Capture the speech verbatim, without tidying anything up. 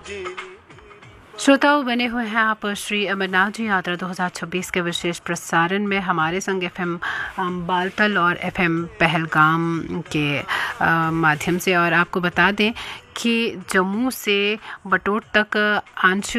श्रोताओं, बने हुए हैं आप श्री अमरनाथ जी यात्रा दो हज़ार छब्बीस के विशेष प्रसारण में हमारे संग एफएम बालतल और एफएम पहलगाम के माध्यम से। और आपको बता दें कि जम्मू से बटोट तक आंशिक